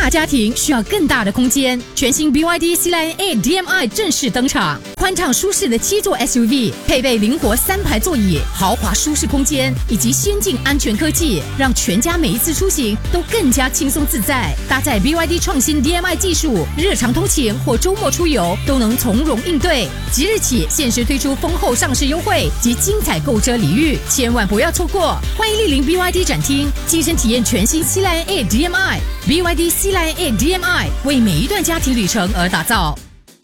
家庭需要更大的空间，全新 BYD Sea Lion 8 DM-i 正式登场。宽敞舒适的7座 SUV， 配备灵活3排座椅、豪华舒适空间以及先进安全科技，让全家每一次出行都更加轻松自在。搭载 BYD 创新 DM-i 技术，日常通勤或周末出游都能从容应对。即日起限时推出丰厚上市优惠及精彩购车礼遇，千万不要错过！欢迎莅临 BYD 展厅，亲身体验全新Sea Lion 8 DM-i。BYD Sea Lion 8 DM-i 为每一段家庭旅程而打造。